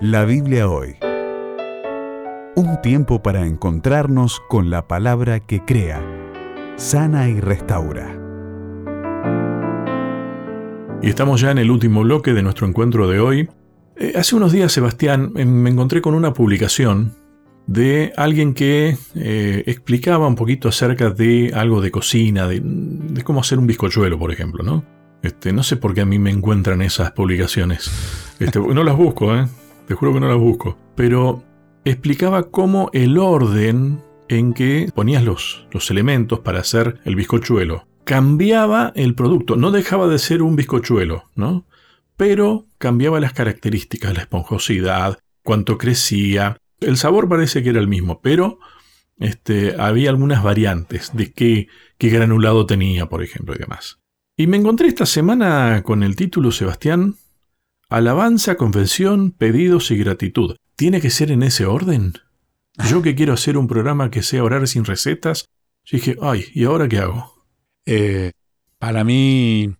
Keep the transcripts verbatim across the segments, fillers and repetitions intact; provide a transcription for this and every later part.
La Biblia hoy. Un tiempo para encontrarnos con la palabra que crea, sana y restaura. Y estamos ya en el último bloque de nuestro encuentro de hoy. Eh, hace unos días, Sebastián, eh, me encontré con una publicación de alguien que eh, explicaba un poquito acerca de algo de cocina, de, de cómo hacer un bizcochuelo, por ejemplo, ¿no? Este, no sé por qué a mí me encuentran esas publicaciones. Este, no las busco, ¿eh? Te juro que no las busco. Pero explicaba cómo el orden en que ponías los, los elementos para hacer el bizcochuelo cambiaba el producto. No dejaba de ser un bizcochuelo, ¿no? Pero cambiaba las características, la esponjosidad, cuánto crecía. El sabor parece que era el mismo, pero este, había algunas variantes de qué, qué granulado tenía, por ejemplo, y demás. Y me encontré esta semana con el título, Sebastián, Alabanza, confesión, pedidos y gratitud. ¿Tiene que ser en ese orden? Yo que quiero hacer un programa que sea orar sin recetas, yo dije, ay, ¿y ahora qué hago? Eh, para mí,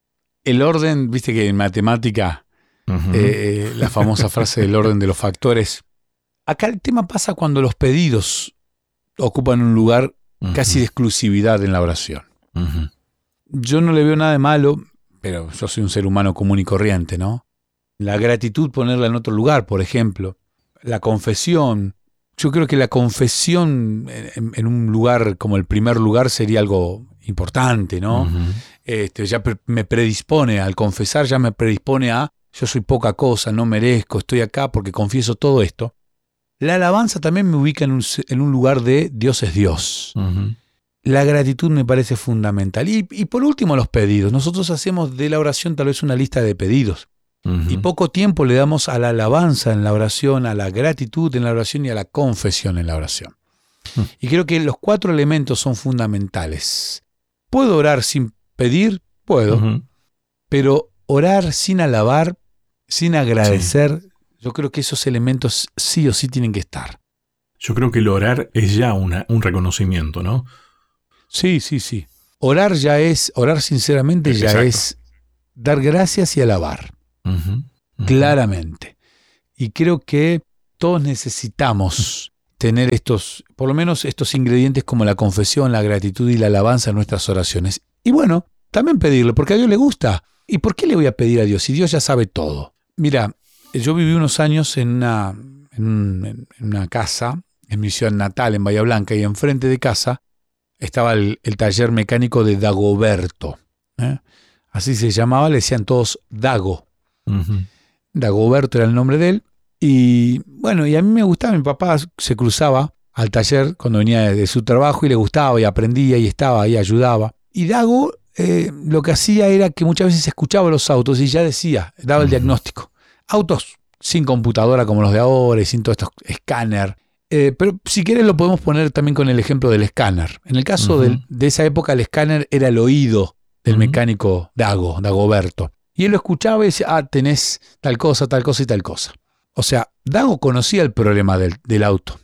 el orden, viste que en matemática, uh-huh. eh, la famosa frase del orden de los factores. Acá el tema pasa cuando los pedidos ocupan un lugar uh-huh. casi de exclusividad en la oración. Uh-huh. Yo no le veo nada de malo, pero yo soy un ser humano común y corriente, ¿no? La gratitud ponerla en otro lugar, por ejemplo. La confesión. Yo creo que la confesión en, en un lugar como el primer lugar sería algo importante, ¿no? Uh-huh. Este, ya pre- me predispone, al confesar ya me predispone a yo soy poca cosa, no merezco, estoy acá porque confieso todo esto. La alabanza también me ubica en un, en un lugar de Dios es Dios. Uh-huh. La gratitud me parece fundamental. Y, y por último, los pedidos. Nosotros hacemos de la oración tal vez una lista de pedidos. Uh-huh. Y poco tiempo le damos a la alabanza en la oración, a la gratitud en la oración y a la confesión en la oración. Uh-huh. Y creo que los cuatro elementos son fundamentales. ¿Puedo orar sin pedir? Puedo. Uh-huh. Pero orar sin alabar, sin agradecer, sí. Yo creo que esos elementos sí o sí tienen que estar. Yo creo que el orar es ya una, un reconocimiento, ¿no? Sí, sí, sí. Orar ya es, orar sinceramente ya Exacto. es dar gracias y alabar. Uh-huh. Uh-huh. Claramente. Y creo que todos necesitamos uh-huh. tener estos, por lo menos estos ingredientes como la confesión, la gratitud y la alabanza en nuestras oraciones. Y bueno, también pedirle, porque a Dios le gusta. ¿Y por qué le voy a pedir a Dios si Dios ya sabe todo? Mira, yo viví unos años en una, en, en una casa, en mi ciudad natal, en Bahía Blanca, y enfrente de casa estaba el, el taller mecánico de Dagoberto. ¿eh? Así se llamaba, le decían todos Dago. Uh-huh. Dagoberto era el nombre de él. Y bueno, y a mí me gustaba, mi papá se cruzaba al taller cuando venía de, de su trabajo y le gustaba y aprendía y estaba ahí, ayudaba. Y Dago eh, lo que hacía era que muchas veces escuchaba los autos y ya decía, daba el uh-huh. diagnóstico. Autos sin computadora como los de ahora y sin todos estos escáner. Eh, pero si quieres lo podemos poner también con el ejemplo del escáner. En el caso uh-huh. del, de esa época el escáner era el oído del uh-huh. mecánico Dago, Dagoberto. Y él lo escuchaba y decía, ah, tenés tal cosa, tal cosa y tal cosa. O sea, Dago conocía el problema del, del auto.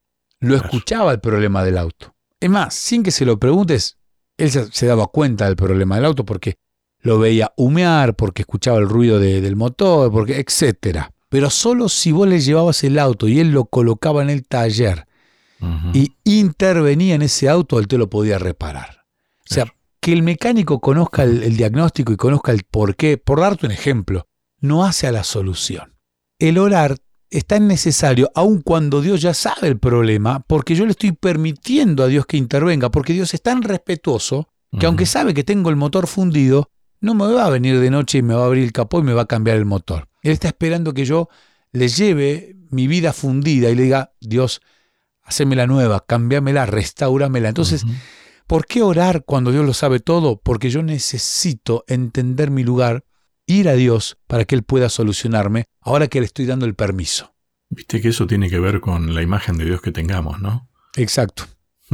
Lo claro. escuchaba el problema del auto. Es más, sin que se lo preguntes, él se, se daba cuenta del problema del auto porque lo veía humear, porque escuchaba el ruido de, del motor, porque etcétera. Pero solo si vos le llevabas el auto y él lo colocaba en el taller uh-huh. y intervenía en ese auto, él te lo podía reparar. O sea, que el mecánico conozca el, el diagnóstico y conozca el porqué, por darte un ejemplo, no hace a la solución. El orar es tan necesario aun cuando Dios ya sabe el problema, porque yo le estoy permitiendo a Dios que intervenga, porque Dios es tan respetuoso que uh-huh. aunque sabe que tengo el motor fundido, no me va a venir de noche y me va a abrir el capó y me va a cambiar el motor. Él está esperando que yo le lleve mi vida fundida y le diga, Dios, hacémela nueva, cambiámela, restáuramela. Entonces, uh-huh. ¿por qué orar cuando Dios lo sabe todo? Porque yo necesito entender mi lugar, ir a Dios para que Él pueda solucionarme, ahora que le estoy dando el permiso. Viste que eso tiene que ver con la imagen de Dios que tengamos, ¿no? Exacto.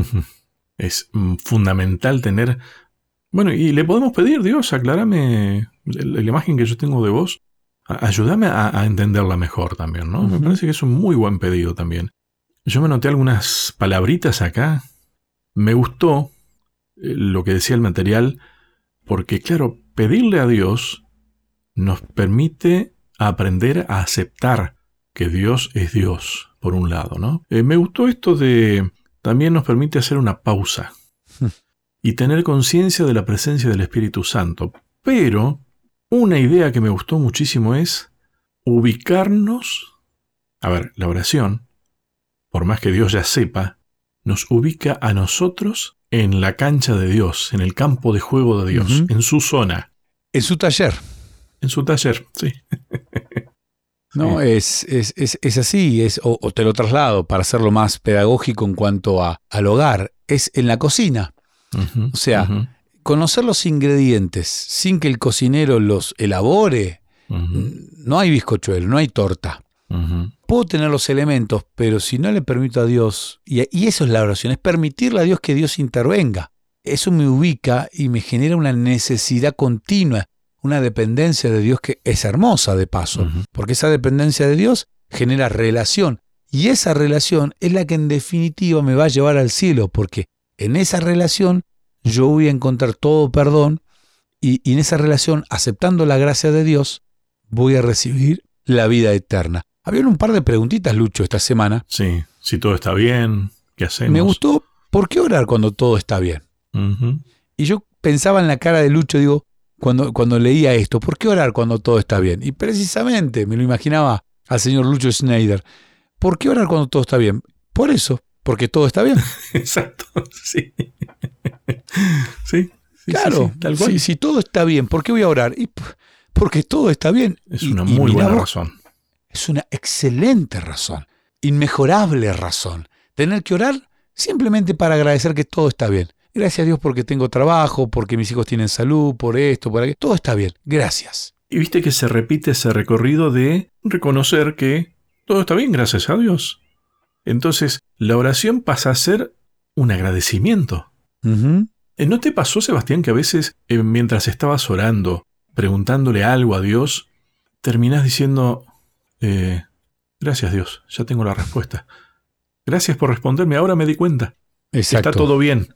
Es fundamental tener... Bueno, y le podemos pedir, Dios, aclárame la, la imagen que yo tengo de vos. A, ayúdame a, a entenderla mejor también, ¿no? Uh-huh. Me parece que es un muy buen pedido también. Yo me anoté algunas palabritas acá. Me gustó eh, lo que decía el material, porque, claro, pedirle a Dios nos permite aprender a aceptar que Dios es Dios, por un lado, ¿no? Eh, me gustó esto de... También nos permite hacer una pausa y tener conciencia de la presencia del Espíritu Santo. Pero una idea que me gustó muchísimo es ubicarnos... A ver, la oración, por más que Dios ya sepa, nos ubica a nosotros en la cancha de Dios, en el campo de juego de Dios, uh-huh. en su zona. En su taller. En su taller, sí. No, sí. es, es, es, es así, es, o, o te lo traslado para hacerlo más pedagógico en cuanto a, al hogar. Es en la cocina. Uh-huh, o sea, uh-huh. conocer los ingredientes sin que el cocinero los elabore. Uh-huh. No hay bizcochuelo, no hay torta. Uh-huh. Puedo tener los elementos, pero si no le permito a Dios, y, y eso es la oración, es permitirle a Dios que Dios intervenga. Eso me ubica y me genera una necesidad continua, una dependencia de Dios que es hermosa de paso, uh-huh. porque esa dependencia de Dios genera relación, y esa relación es la que en definitiva me va a llevar al cielo, porque en esa relación yo voy a encontrar todo perdón, y, y en esa relación, aceptando la gracia de Dios, voy a recibir la vida eterna. Había un par de preguntitas, Lucho, esta semana. Sí, si todo está bien, ¿qué hacemos? Me gustó, ¿por qué orar cuando todo está bien? Uh-huh. Y yo pensaba en la cara de Lucho, digo, cuando, cuando leía esto, ¿por qué orar cuando todo está bien? Y precisamente me lo imaginaba al señor Lucho Schneider. ¿Por qué orar cuando todo está bien? Por eso, porque todo está bien. Exacto, sí. sí, sí claro, sí, sí, tal cual. Si, si todo está bien, ¿por qué voy a orar? Y porque todo está bien. Es y, una y muy mirá, buena razón. Es una excelente razón, inmejorable razón. Tener que orar simplemente para agradecer que todo está bien. Gracias a Dios porque tengo trabajo, porque mis hijos tienen salud, por esto, por aquello. Todo está bien. Gracias. Y viste que se repite ese recorrido de reconocer que todo está bien, gracias a Dios. Entonces, la oración pasa a ser un agradecimiento. Uh-huh. ¿No te pasó, Sebastián, que a veces, eh, mientras estabas orando, preguntándole algo a Dios, terminás diciendo... Eh, gracias Dios, ya tengo la respuesta. Gracias por responderme, ahora me di cuenta. Exacto. Está todo bien.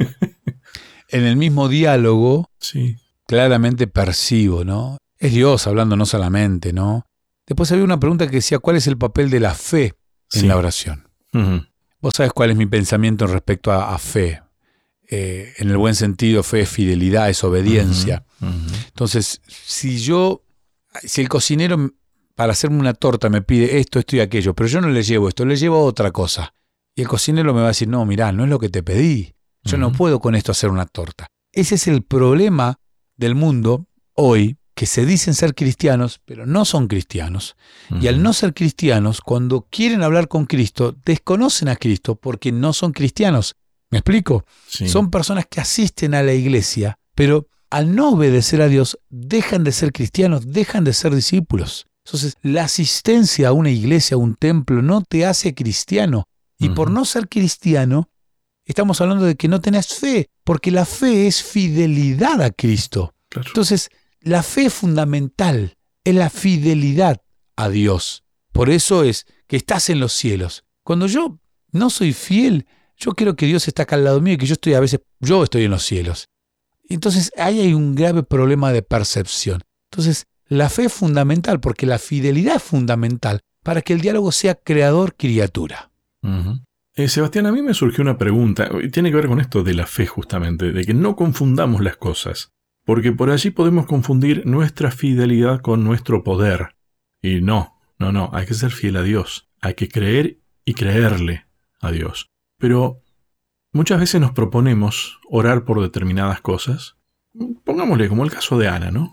En el mismo diálogo, sí. claramente percibo, ¿no? Es Dios hablando no solamente, ¿no? Después había una pregunta que decía, ¿cuál es el papel de la fe en sí. la oración? Uh-huh. Vos sabés cuál es mi pensamiento respecto a, a fe. Eh, en el buen sentido, fe es fidelidad, es obediencia. Uh-huh. Uh-huh. Entonces, si yo, si el cocinero... para hacerme una torta me pide esto, esto y aquello, pero yo no le llevo esto, le llevo otra cosa. Y el cocinero me va a decir, no, mirá, no es lo que te pedí. Yo uh-huh. no puedo con esto hacer una torta. Ese es el problema del mundo hoy, que se dicen ser cristianos, pero no son cristianos. Uh-huh. Y al no ser cristianos, cuando quieren hablar con Cristo, desconocen a Cristo porque no son cristianos. ¿Me explico? Sí. Son personas que asisten a la iglesia, pero al no obedecer a Dios, dejan de ser cristianos, dejan de ser discípulos. Entonces, la asistencia a una iglesia, a un templo, no te hace cristiano. Y uh-huh. por no ser cristiano, estamos hablando de que no tenés fe, porque la fe es fidelidad a Cristo. Claro. Entonces, la fe es fundamental, es la fidelidad a Dios. Por eso es que estás en los cielos. Cuando yo no soy fiel, yo creo que Dios está acá al lado mío y que yo estoy a veces, yo estoy en los cielos. Entonces, ahí hay un grave problema de percepción. Entonces, la fe es fundamental porque la fidelidad es fundamental para que el diálogo sea creador-criatura. Uh-huh. Eh, Sebastián, a mí me surgió una pregunta, y tiene que ver con esto de la fe justamente, de que no confundamos las cosas, porque por allí podemos confundir nuestra fidelidad con nuestro poder. Y no, no, no, hay que ser fiel a Dios, hay que creer y creerle a Dios. Pero muchas veces nos proponemos orar por determinadas cosas, pongámosle como el caso de Ana, ¿no?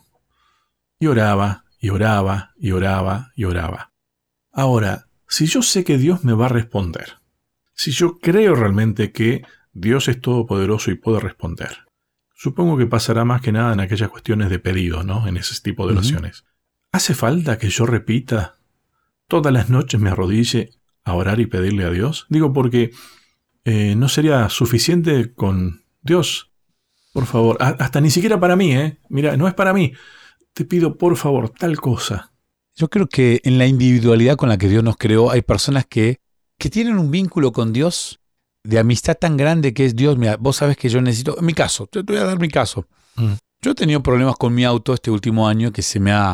Y oraba, y oraba, y oraba, y oraba. Ahora, si yo sé que Dios me va a responder, si yo creo realmente que Dios es todopoderoso y puede responder, supongo que pasará más que nada en aquellas cuestiones de pedido, ¿no? En ese tipo de oraciones. Uh-huh. ¿Hace falta que yo repita todas las noches me arrodille a orar y pedirle a Dios? Digo, porque eh, no sería suficiente con Dios. Por favor, a- hasta ni siquiera para mí, ¿eh? Mira, no es para mí. Te pido, por favor, tal cosa. Yo creo que en la individualidad con la que Dios nos creó hay personas que, que tienen un vínculo con Dios de amistad tan grande que es Dios. Mira, vos sabés que yo necesito... En mi caso, te voy a dar mi caso. Mm. Yo he tenido problemas con mi auto este último año que se me ha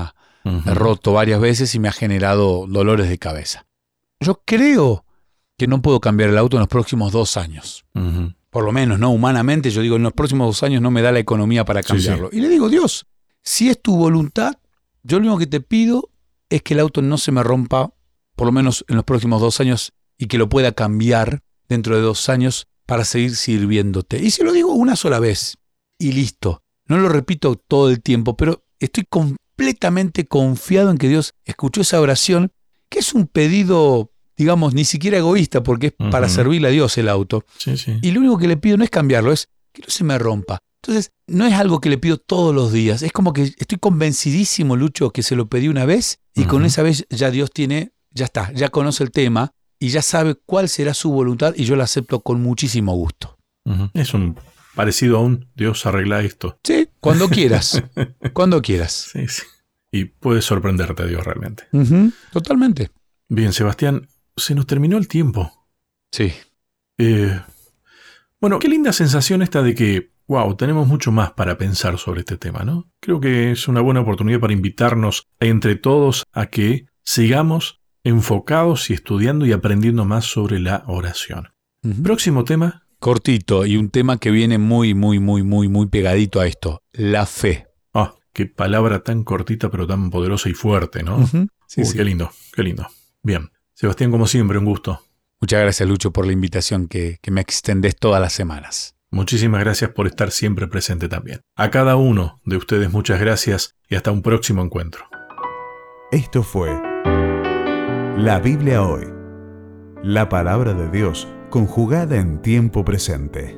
uh-huh. he roto varias veces y me ha generado dolores de cabeza. Yo creo que no puedo cambiar el auto en los próximos dos años. Uh-huh. Por lo menos, ¿no? Humanamente, yo digo, en los próximos dos años no me da la economía para cambiarlo. Sí, sí. Y le digo, Dios, si es tu voluntad, yo lo único que te pido es que el auto no se me rompa, por lo menos en los próximos dos años, y que lo pueda cambiar dentro de dos años para seguir sirviéndote. Y se lo digo una sola vez, y listo. No lo repito todo el tiempo, pero estoy completamente confiado en que Dios escuchó esa oración, que es un pedido, digamos, ni siquiera egoísta, porque es uh-huh. para servirle a Dios el auto. Sí, sí. Y lo único que le pido no es cambiarlo, es que no se me rompa. Entonces, no es algo que le pido todos los días. Es como que estoy convencidísimo, Lucho, que se lo pedí una vez y uh-huh. con esa vez ya Dios tiene, ya está, ya conoce el tema y ya sabe cuál será su voluntad y yo la acepto con muchísimo gusto. Uh-huh. Es un parecido a un Dios arregla esto. Sí, cuando quieras, cuando quieras. Sí, sí. Y puede sorprenderte a Dios realmente. Uh-huh. Totalmente. Bien, Sebastián, se nos terminó el tiempo. Sí. Eh, bueno, qué linda sensación esta de que, wow, tenemos mucho más para pensar sobre este tema, ¿no? Creo que es una buena oportunidad para invitarnos entre todos a que sigamos enfocados y estudiando y aprendiendo más sobre la oración. Uh-huh. Próximo tema. Cortito, y un tema que viene muy, muy, muy, muy, muy pegadito a esto. La fe. Ah, qué palabra tan cortita pero tan poderosa y fuerte, ¿no? Uh-huh. Sí, Uy, sí. Qué lindo, qué lindo. Bien. Sebastián, como siempre, un gusto. Muchas gracias, Lucho, por la invitación que, que me extendés todas las semanas. Muchísimas gracias por estar siempre presente también. A cada uno de ustedes muchas gracias y hasta un próximo encuentro. Esto fue La Biblia Hoy, la palabra de Dios conjugada en tiempo presente.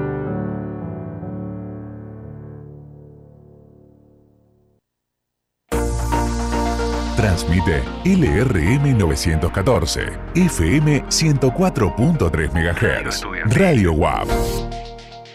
Transmite L R M novecientos catorce, F M ciento cuatro punto tres megahertz, Radio W A P.